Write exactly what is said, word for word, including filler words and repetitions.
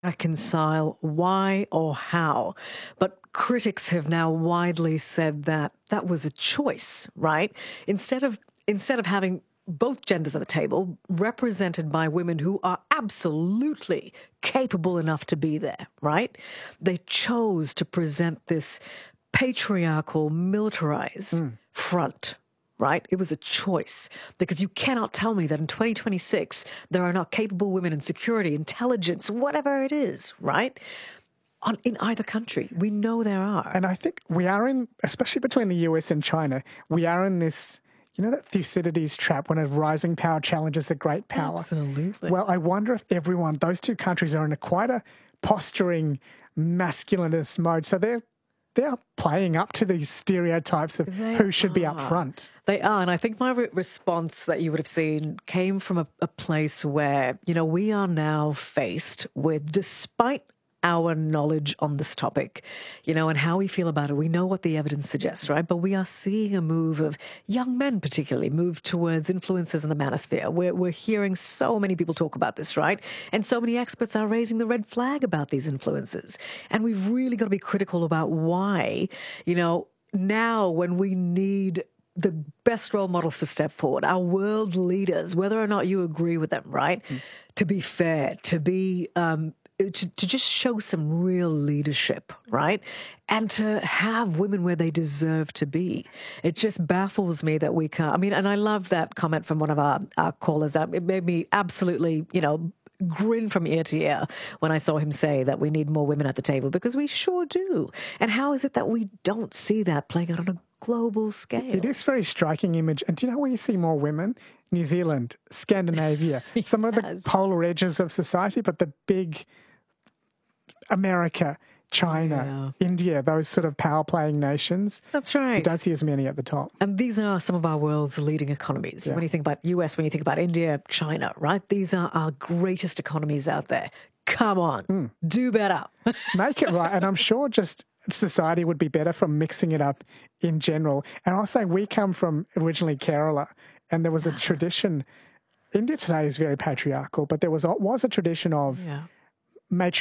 reconcile why or how. But critics have now widely said that that was a choice, right? Instead of instead of having both genders at the table represented by women who are absolutely capable enough to be there, right? They chose to present this patriarchal, militarized mm. front. Right? It was a choice, because you cannot tell me that in twenty twenty-six there are not capable women in security, intelligence, whatever it is, right? On, in either country. We know there are. And I think we are in, especially between the U S and China, we are in this, you know, that Thucydides trap when a rising power challenges a great power. Absolutely. Well, I wonder if everyone, those two countries are in a quite a posturing masculinist mode. So they're They're playing up to these stereotypes of they who should are. be up front. They are. And I think my re- response that you would have seen came from a, a place where, you know, we are now faced with, despite our knowledge on this topic, you know, and how we feel about it. We know what the evidence suggests, right? But we are seeing a move of young men particularly move towards influences in the manosphere. We're, we're hearing so many people talk about this, right? And so many experts are raising the red flag about these influences. And we've really got to be critical about why, you know, now when we need the best role models to step forward, our world leaders, whether or not you agree with them, right? Mm. To be fair, to be... Um, To, to just show some real leadership, right? And to have women where they deserve to be. It just baffles me that we can't. I mean, and I love that comment from one of our, our callers. It made me absolutely, you know, grin from ear to ear when I saw him say that we need more women at the table, because we sure do. And how is it that we don't see that playing out on a global scale? It is a very striking image. And do you know where you see more women? New Zealand, Scandinavia, yes. Some of the polar edges of society, but the big... America, China, yeah. India, those sort of power-playing nations. That's right. You don't see as many at the top. And these are some of our world's leading economies. Yeah. When you think about U S, when you think about India, China, right? These are our greatest economies out there. Come on, mm. do better. Make it right. And I'm sure just society would be better from mixing it up in general. And I'll say we come from originally Kerala, and there was a tradition. India today is very patriarchal, but there was, was a tradition of... Yeah.